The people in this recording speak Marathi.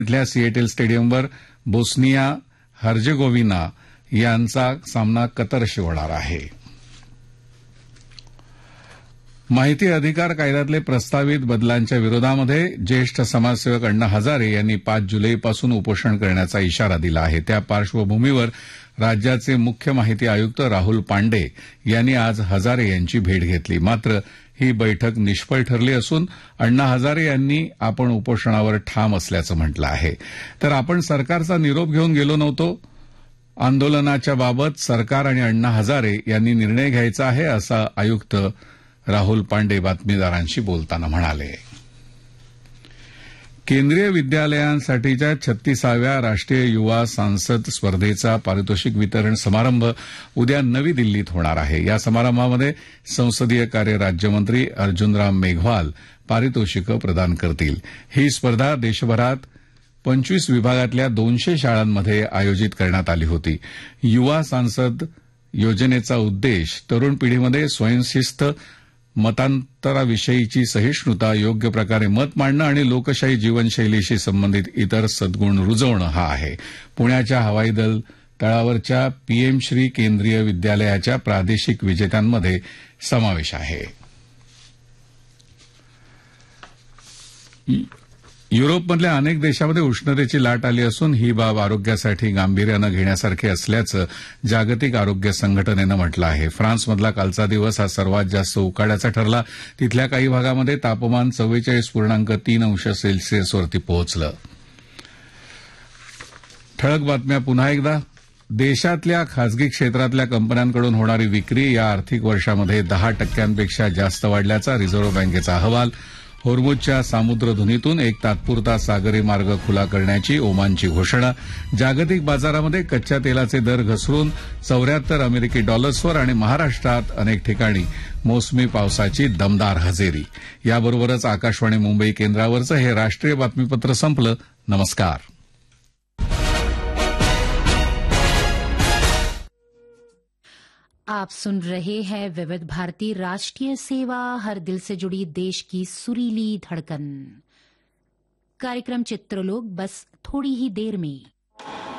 इथल्या सिएटल स्टेडियमवर बोस्निया हर्जेगोविना यांचा सामना कतरशी होणार आहे. माहिती अधिकार कायद्यातले प्रस्तावित बदलांच्या विरोधामध्ये ज्येष्ठ समाजसेवक अण्णा हजारे यांनी 5 जुलैपासून उपोषण करण्याचा इशारा दिला आहे. त्या पार्श्वभूमीवर राज्याचे मुख्य माहिती आयुक्त राहुल पांडे यांनी आज हजारे यांची भेट घेतली. मात्र ही बैठक निष्फळ ठरली असून अण्णा हजारे यांनी आपण उपोषणावर ठाम असल्याचं म्हटलं आहे. तर आपण सरकारचा निरोप घेऊन गेलो नव्हतो. आंदोलनाच्या बाबत सरकार आणि अण्णा हजारे यांनी निर्णय घ्यायचा आहे, असं आयुक्त राहुल पांडे बातमीदारांशी बोलताना म्हणाले. केंद्रीय विद्यालयांसाठीच्या 36व्या राष्ट्रीय युवा सांसद स्पर्धेचा पारितोषिक वितरण समारंभ उद्या नवी दिल्लीत होणार आहे. या समारंभामध्ये संसदीय कार्य राज्यमंत्री अर्जुनराम मेघवाल पारितोषिकं प्रदान करतील. ही स्पर्धा देशभरात 25 विभागातल्या 200 शाळांमध्ये आयोजित करण्यात आली होती. युवा सांसद योजनेचा उद्देश तरुण पिढीमध्ये स्वयंशिस्त, मतांतराविषयीची सहिष्णुता, योग्य प्रकारे मत मांडणं आणि लोकशाही जीवनशैलीशी संबंधित इतर सद्गुण रुजवणं हा आहे. पुण्याच्या हवाई दल तळावरच्या पीएम श्री केंद्रीय विद्यालयाच्या प्रादेशिक विजेत्यांमध्ये समावेश आहे. युरोपमधल्या अनेक देशांमध्ये उष्णतेची लाट आली असून ही बाब आरोग्यासाठी गांभीर्यानं घेण्यासारखी असल्याचं जागतिक आरोग्य संघटनेनं म्हटलं आहे. फ्रान्समधला कालचा दिवस हा सर्वात जास्त उकाड्याचा ठरला. तिथल्या काही भागामध्ये तापमान 44.3 अंश सेल्सिअसवरती पोहोचलं. ठळक बातम्या पुन्हा एकदा. देशातल्या खासगी क्षेत्रातल्या कंपन्यांकडून होणारी विक्री या आर्थिक वर्षामध्ये 10% जास्त वाढल्याचा रिझर्व्ह बँकेचा अहवाल. होर्मुझच्या सामुद्रधुनीतून एक तात्पुरता सागरी मार्ग खुला करण्याची ओमानची घोषणा. जागतिक बाजारामध्ये कच्च्या तेलाचे दर घसरून 74 अमेरिकी डॉलर्सवर आणि महाराष्ट्रात अनेक ठिकाणी मोसमी पावसाची दमदार हजेरी. याबरोबरच आकाशवाणी मुंबई केंद्रावरचं हे राष्ट्रीय बातमीपत्र संपलं. नमस्कार. आप सुन रहे हैं विविध भारती राष्ट्रीय सेवा, हर दिल से जुड़ी देश की सुरीली धड़कन. कार्यक्रम चित्रलोक बस थोड़ी ही देर में.